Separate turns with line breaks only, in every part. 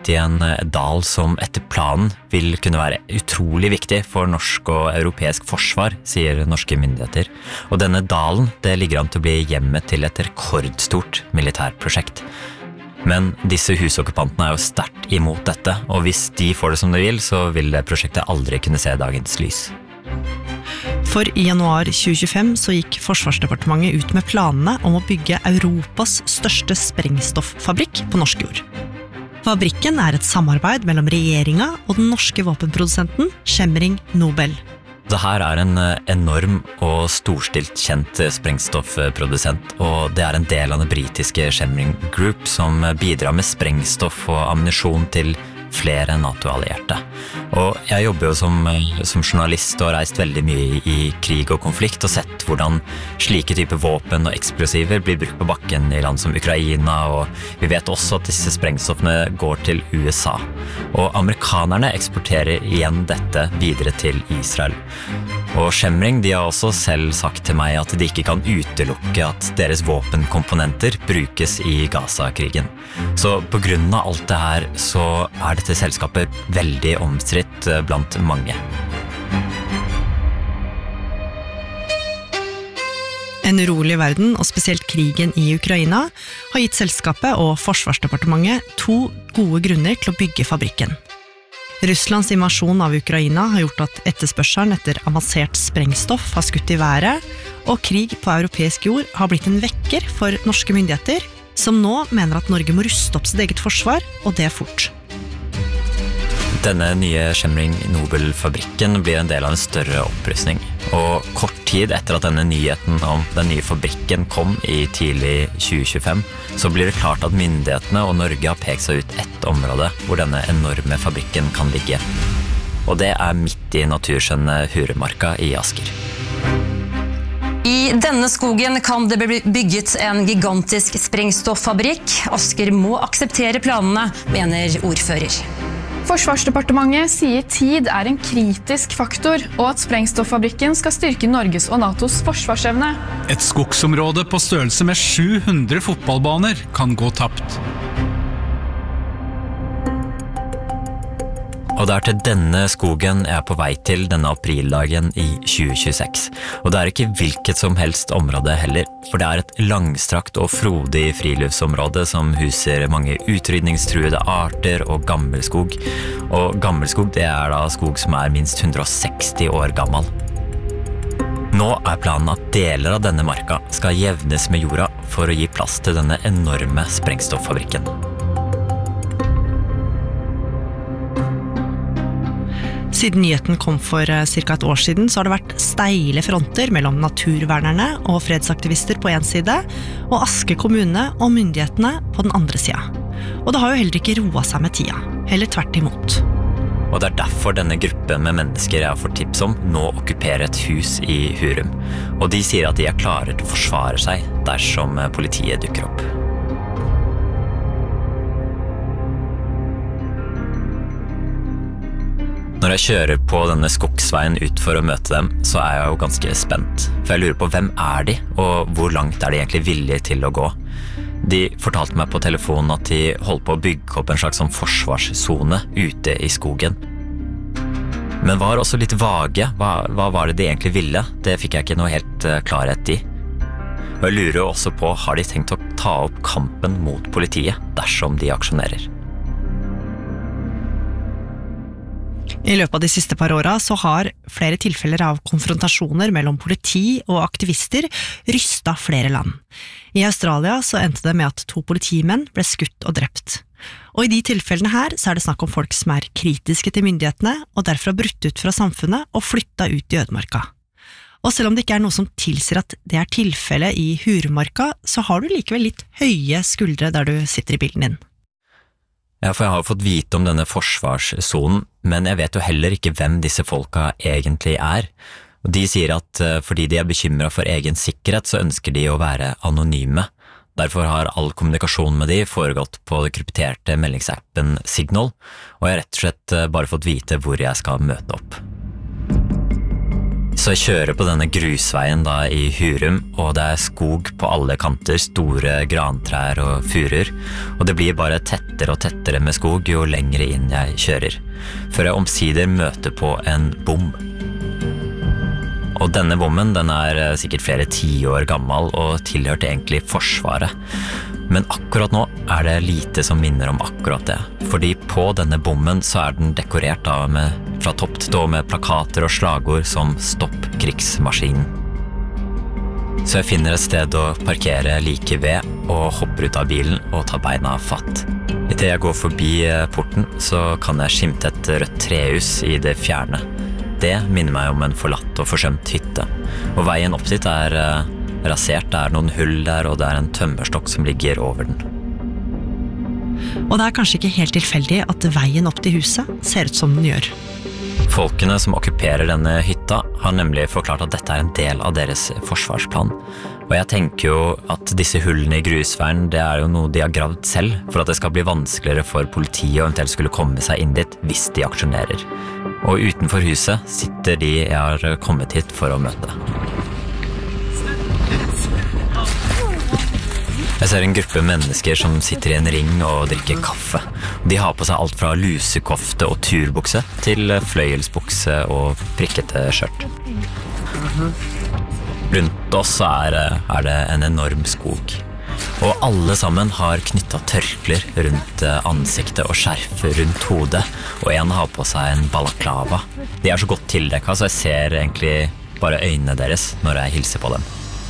midt i en dal som etter planen vil kunne være utrolig viktig for norsk og europeisk forsvar, sier norske myndigheter. Og denne dalen, det ligger an til å bli hjemmet til et rekordstort militærprosjekt. Men disse husokkupantene jo sterkt imot dette, og hvis de får det som de vil, så vil det prosjektet aldri kunne se dagens lys.
For i januar 2025 så gikk Forsvarsdepartementet ut med planene om å bygge Europas største sprengstoffabrikk på norsk jord. Fabrikken et samarbeid mellom regjeringa og den norske våpenprodusenten Chemring Nobel.
Det her en enorm og storstilt kjent sprengstoffprodusent, og det en del av den britiske Chemring Group som bidrar med sprengstoff og ammunisjon til flere NATO-allierte. Og jeg jobber jo som journalist og har reist veldig mye i krig og konflikt og sett hvordan slike typer våpen og eksplosiver blir brukt på bakken i land som Ukraina, og vi vet også at disse sprengstoffene går til USA. Og amerikanerne eksporterer igjen dette videre til Israel. Og Chemring, de har også selv sagt til meg at de ikke kan utelukke at deres våpenkomponenter brukes i Gaza-krigen. Så på grunn av alt det her så dette selskapet veldig omstridt blant mange.
En urolig verden, og spesielt krigen i Ukraina, har gitt selskapet og Forsvarsdepartementet 2 gode grunner til å bygge fabrikken. Russlands invasjon av Ukraina har gjort at etterspørselen etter avansert sprengstoff har skutt i været, og krig på europeisk jord har blitt en vekker for norske myndigheter, som nå mener at Norge må ruste opp sitt eget forsvar, og det fort.
Denne nye Chemring Nobel-fabrikken blir en del av en større opprustning, og kort tid etter at denne nyheten om den nye fabrikken kom i tidlig 2025, så blir det klart at myndighetene og Norge har pekt seg ut et område hvor denne enorme fabrikken kan ligge. Og det midt i naturskjønne Hurumarka i Asker.
I denne skogen kan det bli bygget en gigantisk sprengstoffabrikk. Asker må akseptere planene, mener ordfører.
Forsvarsdepartementet sier tid en kritisk faktor, og at sprengstoffabrikken skal styrke Norges og NATOs forsvarsevne.
Et skogsområde på størrelse med 700 fotballbaner kan gå tapt.
Og det til denne skogen jeg på vei til denne aprildagen i 2026. Og det ikke hvilket som helst område heller, for det et langstrakt og frodig friluftsområde som huser mange utrydningstruede arter og gammelskog. Og gammelskog, det da skog som minst 160 år gammel. Nå planen at deler av denne marka skal jevnes med jorda for å gi plass til denne enorme sprengstoffabrikken.
Siden nyheten kom for cirka et år siden, så har det vært steile fronter mellom naturvernerne og fredsaktivister på en side, og Asker kommune og myndighetene på den andre siden. Og det har jo heller ikke roet seg med tida, heller tvert imot.
Og det derfor denne gruppen med mennesker jeg har fått tips om nå okkuperer et hus i Hurum. Og de sier at de klare til å forsvare seg dersom politiet dukker opp. Når jeg kjører på denne skogsveien ut for å møte dem, så jeg jo ganske spent. For jeg lurer på hvem de, og hvor langt de egentlig villige til å gå. De fortalte meg på telefonen at de holdt på å bygge opp en slags forsvarszone ute i skogen. Men var også litt vage. Hva var det de egentlig ville? Det fikk jeg ikke noe helt klarhet i. Og jeg lurer også på, har de tenkt å ta opp kampen mot politiet dersom de aksjonerer?
I løpet av de siste par årene så har flere tilfeller av konfrontasjoner mellom politi og aktivister rystet flere land. I Australia så endte det med at 2 politimenn ble skutt og drept. Og i de tilfellene her så det snakk om folk som kritiske til myndighetene og derfor har brutt ut fra samfunnet og flyttet ut i ødemarka. Og selv om det ikke noe som tilsier at det tilfellet i Hurumarka, så har du likevel litt høye skuldre der du sitter i bilen din.
Ja, for jeg har fått vite om denne forsvarszonen, men jeg vet jo heller ikke hvem disse folka egentlig Og de sier at fordi de bekymret for egen sikkerhet, så ønsker de å være anonyme. Derfor har all kommunikasjon med de foregått på det krypterte meldingsappen Signal, og jeg har rett og slett bare fått vite hvor jeg skal møte opp. Så jeg kjører på denne grusveien da i Hurum, og det skog på alle kanter, store grantrær og furer, og det blir bare tettere og tettere med skog jo lengre inn jeg kjører, før jeg omsider møter på en bom. Og denne bommen, den sikkert flere 10 år gammel og tilhørte egentlig Forsvaret. Men akkurat nå det lite som minner om akkurat det, fordi på denne bommen så den dekorert da fra topp til tå med plakater og slagord som «Stopp krigsmaskinen». Så jeg finner et sted å parkere like ved og hopper ut av bilen og tar beina fatt. I det jeg går forbi porten så kan jeg skimte et rødt trehus i det fjerne. Det minner meg om en forlatt og forsømt hytte, og veien opp dit rasert, det noen hull der, og det en tømmerstokk som ligger over den.
Og det kanskje ikke helt tilfeldig at veien opp til huset ser ut som den gjør.
Folkene som okkuperer denne hytta har nemlig forklart at dette en del av deres forsvarsplan. Og jeg tenker jo at disse hullene i grusveien, det jo noe de har gravd selv, for at det skal bli vanskeligere for politiet og eventuelt skulle komme seg inn dit hvis de aksjonerer. Og utenfor huset sitter de jeg har kommet hit for å møte. Jeg ser en gruppe mennesker som sitter i en ring og drikker kaffe. De har på seg alt fra lusekofte og turbukse til fløyelsbukse og prikkete skjørt. Rundt oss det en enorm skog. Og alle sammen har knyttet tørkler rundt ansiktet og skjerf rundt hodet, og en har på seg en balaklava. De så godt tildekket, så jeg ser egentlig bare øynene deres når jeg hilser på dem.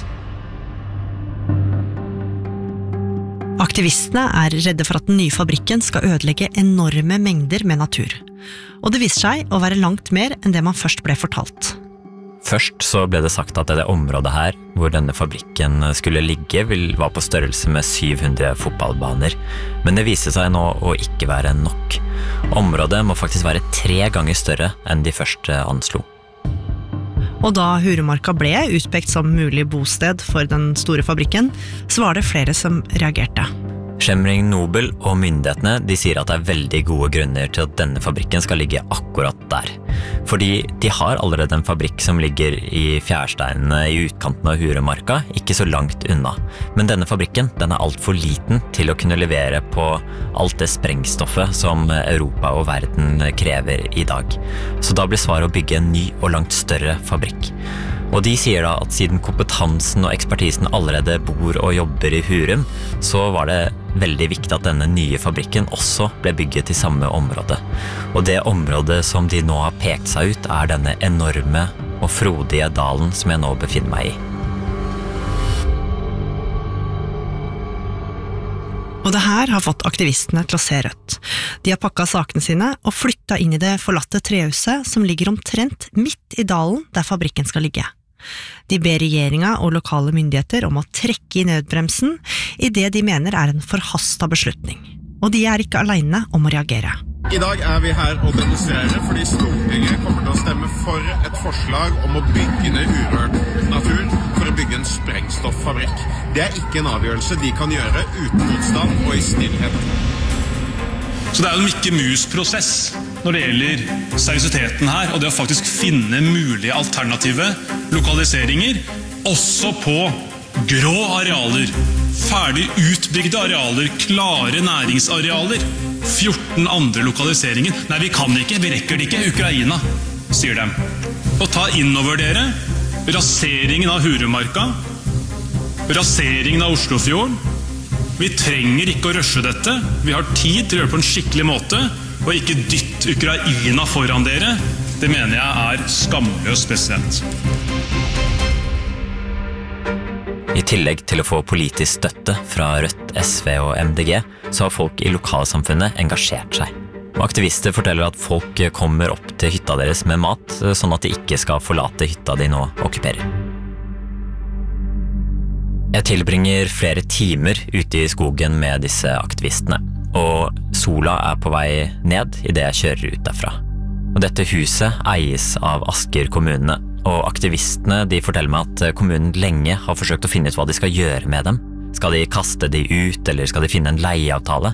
Aktivistene redde for at den nye fabrikken skal ødelegge enorme mengder med natur. Og det viser seg å være langt mer enn det man først ble fortalt.
Først så ble det sagt at det området her, hvor denne fabrikken skulle ligge, var på størrelse med 700 fotballbaner. Men det viste seg nå å ikke være nok. Området må faktisk være 3 ganger større enn de første anslo.
Og da Hurumarka ble utpekt som mulig bosted for den store fabrikken, så var det flere som reagerte.
Chemring Nobel og myndighetene de sier at det veldig gode grunner til at denne fabrikken skal ligge akkurat der. Fordi de har allerede en fabrikk som ligger i fjærsteinene i utkanten av Hurumarka, ikke så langt unna. Men denne fabrikken den alt for liten til å kunne levere på alt det sprengstoffet som Europa og verden krever i dag. Så da blir svaret å bygge en ny og langt større fabrikk. Og de sier da at siden kompetansen og ekspertisen allerede bor og jobber i Hurum, så var det veldig viktig at denne nye fabrikken også ble bygget i samme område. Og det området som de nå har pekt seg ut denne enorme og frodige dalen som jeg nå befinner meg i.
Og det her har fått aktivistene til å se rødt. De har pakket sakene sine og flyttet inn i det forlatte trehuset som ligger omtrent midt i dalen der fabrikken skal ligge. De ber regjeringa og lokale myndigheter om å trekke i nødbremsen i det de mener en forhastet beslutning. Og de ikke alene om å reagere.
I dag vi her og demonstrerer fordi Stortinget kommer til å stemme for et forslag om å bygge ned urørt natur for å bygge en sprengstoffabrikk. Det ikke en avgjørelse de kan gjøre uten motstand og i stillhet.
Så det jo en Mikke Mus-prosess når det gjelder seriøsiteten her, og det å faktisk finne mulige alternative lokaliseringer, også på grå arealer, ferdig utbygde arealer, klare næringsarealer. 14 andre lokaliseringer. Nei, vi kan ikke, vi rekker det ikke. Ukraina, sier de. Og ta innover dere raseringen av Hurumarka, raseringen av Oslofjorden. Vi trenger ikke å rushe dette. Vi har tid til å gjøre det på en skikkelig måte, og ikke dytt Ukraina foran dere. Det mener jeg skamløst, president.
I tillegg til å få politisk støtte fra Rødt, SV og MDG, så har folk i lokalsamfunnet engasjert seg. Og aktivister forteller at folk kommer opp til hytta deres med mat, sånn at de ikke skal forlate hytta de nå okkuperer. Jeg tilbringer flere timer ute i skogen med disse aktivistene, og sola på vei ned i det jeg kjører ut derfra. Og dette huset eies av Asker kommune, og aktivistene de forteller meg at kommunen lenge har forsøkt å finne ut hva de skal gjøre med dem. Skal de kaste de ut, eller skal de finne en leieavtale?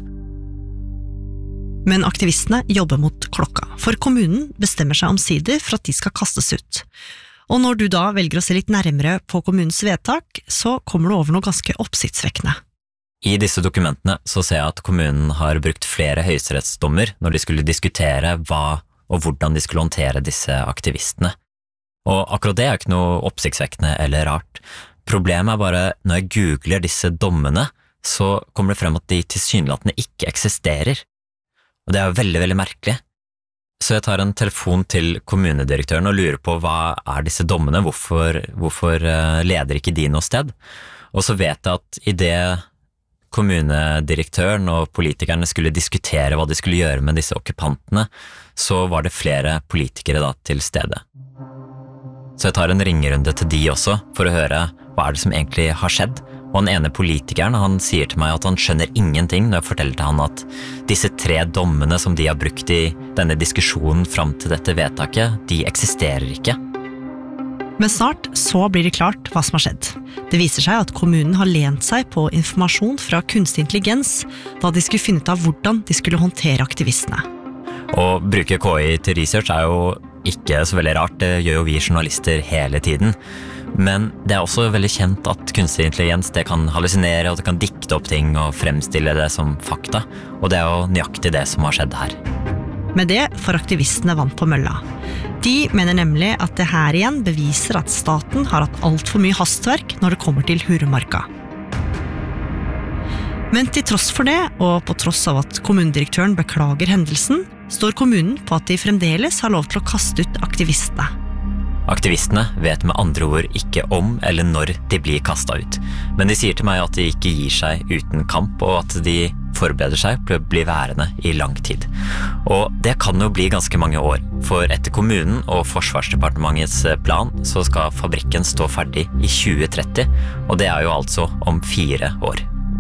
Men aktivistene jobber mot klokka, for kommunen bestemmer seg omsider for at de skal kastes ut. Og når du da velger å se litt nærmere på kommunens vedtak, så kommer du over noe ganske oppsiktsvekkende.
I disse dokumentene så ser jeg at kommunen har brukt flere høyesterettsdommer når de skulle diskutere hva og hvordan de skulle håndtere disse aktivistene. Og akkurat det er ikke noe oppsiktsvekkende eller rart. Problemet er bare når jeg googler disse dommene, så kommer det frem at de tilsynelatende ikke eksisterer. Og det er jo veldig, veldig merkelig. Så jeg tar en telefon til kommunedirektøren og lurer på hva er disse dommene, hvorfor leder ikke de noe sted? Og så vet jeg at i det kommunedirektøren og politikerne skulle diskutere hva de skulle gjøre med disse okkupantene, så var det flere politikere da til stede. Så jeg tar en ringerunde til de også, for å høre hva er det som egentlig har skjedd. Og den ene politikeren, han sier til meg at han skjønner ingenting når jeg forteller til han at disse 3 dommene som de har brukt i denne diskusjonen fram til dette vedtaket, de eksisterer ikke.
Men snart så blir det klart hva som har skjedd. Det viser seg at kommunen har lent seg på informasjon fra kunstig intelligens da de skulle finne ut av hvordan de skulle håndtere aktivistene.
Å bruke KI til research er jo ikke så veldig rart, det gjør jo vi journalister hele tiden. Men det er også veldig kjent at kunstig intelligens det kan hallusinere og det kan dikte opp ting og fremstille det som fakta, og det er jo nøyaktig det som har skjedd her.
Med det får aktivistene vann på mølla. De mener nemlig at det her igjen beviser at staten har hatt alt for mye hastverk når det kommer til Hurumarka. Men til tross for det, og på tross av at kommunedirektøren beklager hendelsen, står kommunen på at de fremdeles har lov til å kaste ut aktivistene.
Aktivistene vet med andre ord ikke om eller når de blir kastet ut, men de sier til meg at de ikke gir seg uten kamp, og at de forbereder seg på å bli værende i lang tid. Og det kan jo bli ganske mange år, for etter kommunen og Forsvarsdepartementets plan så skal fabrikken stå ferdig i 2030, og det er jo altså om 4 år.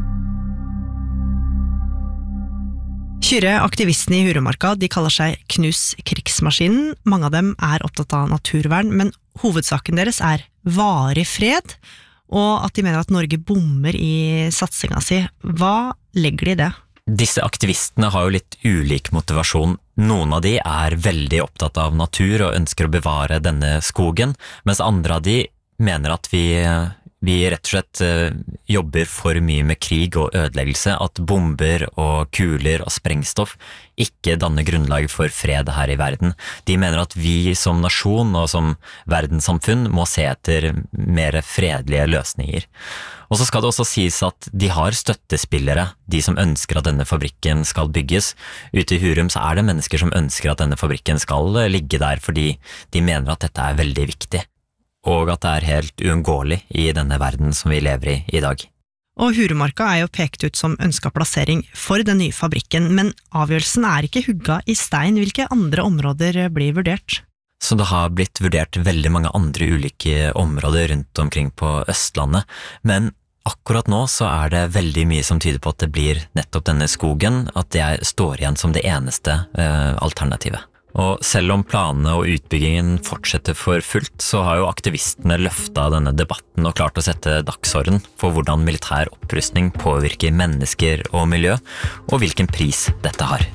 Aktivistene i Hurumarka, de kaller seg Knus krigsmaskinen. Mange av dem er opptatt av naturvern, men hovedsaken deres er varig fred, og at de mener at Norge bommer i satsinga si. Hva legger de i det?
Disse aktivistene har jo litt ulik motivasjon. Noen av de er veldig opptatt av natur og ønsker å bevare denne skogen, mens andre av de mener at vi rett og slett jobber for mye med krig og ødeleggelse, at bomber og kuler og sprengstoff ikke danner grunnlag for fred her i verden. De mener at vi som nasjon og som verdenssamfunn må se etter mer fredelige løsninger. Og så skal det også sies at de har støttespillere, de som ønsker at denne fabrikken skal bygges. Ute i Hurum så er det mennesker som ønsker at denne fabrikken skal ligge der fordi de mener at dette er veldig viktig, og at det er helt uunngåelig i denne verden som vi lever i dag.
Og Hurumarka er jo pekt ut som ønsket plassering for den nye fabrikken, men avgjørelsen er ikke hugga i stein. Hvilke andre områder blir vurdert?
Så det har blitt vurdert veldig mange andre ulike områder rundt omkring på Østlandet, men akkurat nå så er det veldig mye som tyder på at det blir nettopp denne skogen, at det står igjen som det eneste alternativet. Og selv om planene og utbyggingen fortsetter for fullt, så har jo aktivistene løftet denne debatten og klart å sette dagsorden for hvordan militær opprustning påvirker mennesker og miljø, og hvilken pris dette har.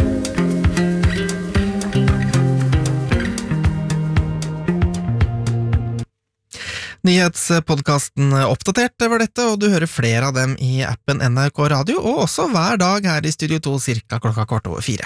Nyhetspodcasten Oppdatert var dette, og du hører flere av dem i appen NRK Radio, og også hver dag her i Studio 2 cirka 3:15.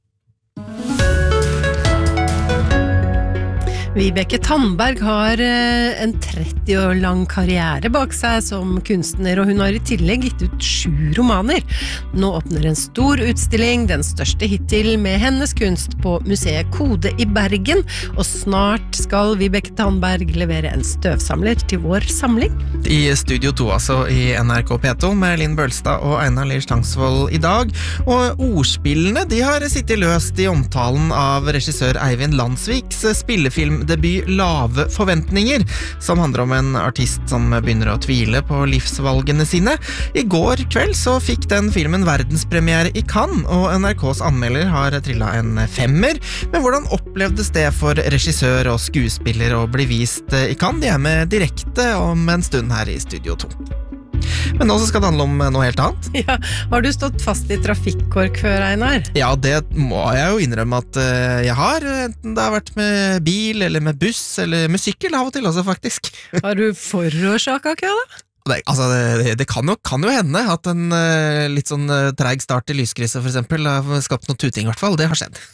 Vibeke Tandberg har en 30 år lang karriere bak seg som kunstner, og hun har i tillegg gitt ut 7 romaner. Nå åpner en stor utstilling, den største hittil, med hennes kunst på museet Kode i Bergen, og snart skal Vibeke Tandberg levere en støvsamler til vår samling.
I Studio 2 altså, i NRK P2 med Linn Bølstad og Einar Lir Stangsvold i dag, og ordspillene de har sittet løst i omtalen av regissør Eivind Landsviks spillefilmdebut Lave forventninger, som handler om en artist som begynner å tvile på livsvalgene sine. I går kveld så fikk den filmen verdenspremiere i Cannes, og NRKs anmelder har trillet en 5-er. Men hvordan opplevdes det for regissør og skuespiller å bli vist i Cannes? De er med direkte om en stund her i Studio 2. Men nå så skal det handle om noe helt annet.
Ja, har du stått fast I trafikkork før, Einar?
Ja, det må jeg jo innrømme at jeg har. Enten det har vært med bil, eller med buss, eller med sykkel av og til også, faktisk.
Har du forårsaket kø, da?
Det kan jo hende at en litt sånn treig start I lyskrysset for eksempel har skapt noe tuting I hvert fall, det har skjedd.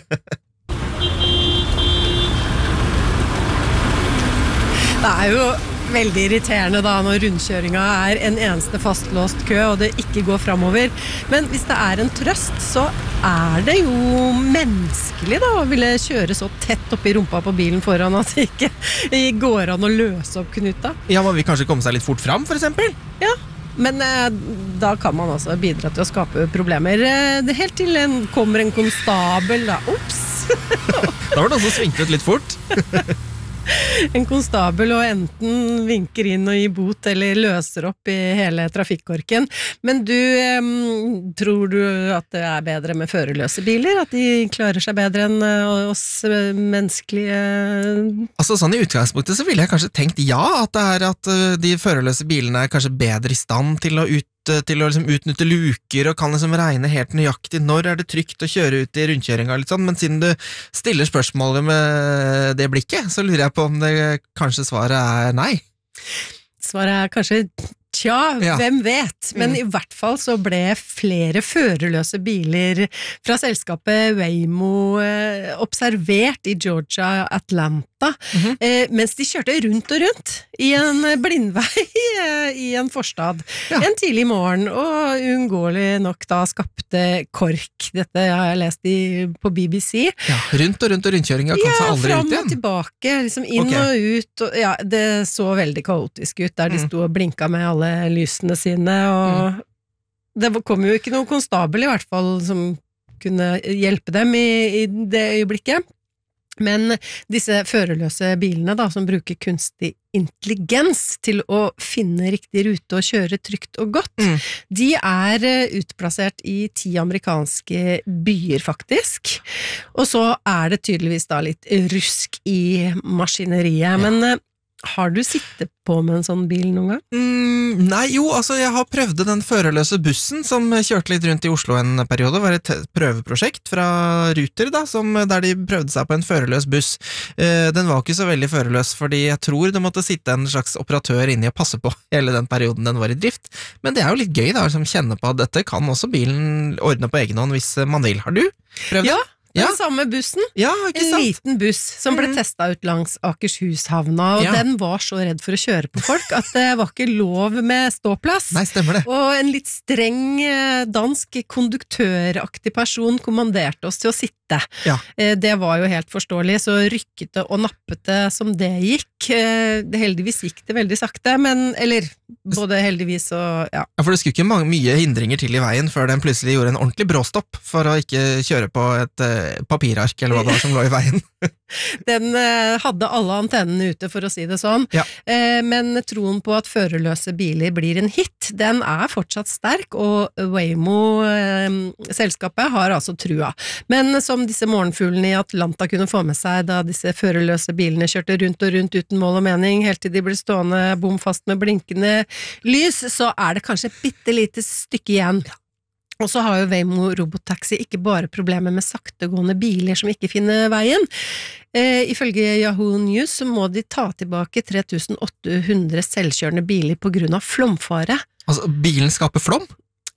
Det jo veldig irriterende da når rundkjøringa en eneste fastlåst kø og det ikke går fremover. Men hvis det en trøst, så det jo menneskelig da å ville kjøre så tett opp I rumpa på bilen foran at det ikke går an å løse opp knuta.
Ja, man vil kanskje komme seg litt fort fram, for eksempel?
Ja, men da kan man også bidra til å skape problemer. Det helt til kommer en konstabel da. Ops!
Da var det også svingt ut litt fort.
En konstabel og enten vinker inn og gir bot eller løser opp I hele trafikkorken. Men du, tror du at det bedre med førerløse biler? At de klarer seg bedre enn oss menneskelige?
Altså sånn I utgangspunktet så ville jeg kanskje tenkt ja, at det at de førerløse bilene kanskje bedre I stand til å liksom utnytte luker og kan liksom regne helt nøyaktig når det trygt å kjøre ut I rundkjøringa litt sånn, men siden du stiller spørsmålet med det blikket, så lurer jeg på om det kanskje svaret nei.
Svaret kanskje tja, hvem vet, men I hvert fall så ble flere førerløse biler fra selskapet Waymo observert I Georgia, Atlanta, mens de kjørte rundt og rundt I en blindvei I en forstad en tidlig morgen, og uunngåelig nok da skapte kork. Dette har jeg lest på BBC.
Ja, rundt og rundkjøringa kom seg aldri ut igjen.
Ja, frem og tilbake, liksom inn og ut, og ja, det så veldig kaotisk ut, der de sto og blinka med alle lysene sine, og det kom jo ikke noen konstabel I hvert fall som kunne hjelpe dem I det øyeblikket. Men disse førerløse bilene da, som bruker kunstig intelligens til å finne riktig rute og kjøre trygt og godt, de utplassert I 10 amerikanske byer faktisk. Og så det tydeligvis da litt rusk I maskineriet, men har du sittet på med en sånn bil noen gang?
Nei, jo, altså jeg har prøvd den førerløse bussen som kjørte litt rundt I Oslo en periode, var et prøveprosjekt fra Ruter da, der de prøvde seg på en førerløs buss. Den var ikke så veldig førerløs, fordi jeg tror det måtte sitte en slags operatør inni og passe på hele den perioden den var I drift, men det jo litt gøy da, som kjenner på at dette kan også bilen ordne på egen hånd hvis man vil. Har du prøvd det?
Ja, den samme bussen.
Ja, ikke sant?
En liten buss som ble testet ut langs Akershushavna, og den var så redd for å kjøre på folk at det var ikke lov med ståplass.
Nei, stemmer det.
Og en litt streng dansk konduktøraktig person kommanderte oss til å sitte. Det var jo helt forståelig, så rykkete og nappete som det gikk. Heldigvis gikk det veldig sakte, men, eller både heldigvis og ja.
Ja, for det skulle ikke mye hindringer til I veien før den plutselig gjorde en ordentlig bråstopp for å ikke kjøre på et papirark eller hva det var som lå I veien.
Den hadde alle antennene ute, for å si det sånn. Men troen på at førerløse biler blir en hit, den fortsatt sterk, og Waymo-selskapet har altså trua. Men som disse morgenfuglene I Atlanta kunne få med seg da disse førerløse bilene kjørte rundt og rundt uten mål og mening, helt til de ble stående bom fast med blinkende lys, så det kanskje et bittelite stykke igjen. Og så har jo Waymo Robotaxi ikke bare problemer med saktegående biler som ikke finner veien. Ifølge Yahoo News så må de ta tilbake 3800 selvkjørende biler på grunn av flomfare.
Altså, bilen skaper flom?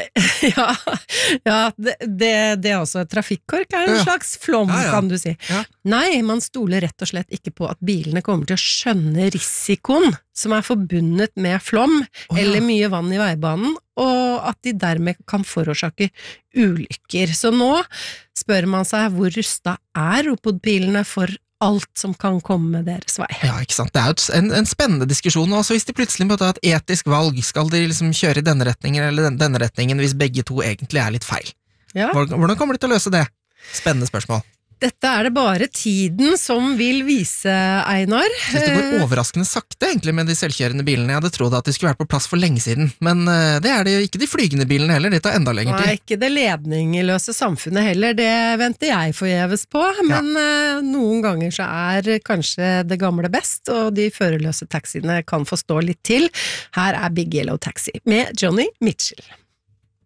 Ja, det også trafikkork en slags flom, kan du si. Nei, man stoler rett og slett ikke på at bilene kommer til å skjønne risikoen som forbundet med flom eller mye vann I veibanen, og at de dermed kan forårsake ulykker. Så nå spør man seg hvor rustet robotbilene for alt som kan komme deres vei.
Ja, ikke sant? Det jo en spennende diskusjon, også hvis de plutselig måtte ha et etisk valg, skal de liksom kjøre I denne retningen eller denne retningen, hvis begge to egentlig litt feil? Hvordan kommer de til å løse det? Spennende spørsmål.
Dette er det bare tiden som vil vise, Einar.
Jeg synes det går overraskende sakte egentlig med de selvkjørende bilene. Jeg hadde trodd at de skulle vært på plass for lenge siden, men det er det jo ikke de flygende bilene heller, det tar enda lenger tid.
Nei, ikke det ledningløse samfunnet heller, det venter jeg forgjeves på, men noen ganger så er kanskje det gamle best, og de førerløse taxiene kan få stå litt til. Her er Big Yellow Taxi med Johnny Mitchell.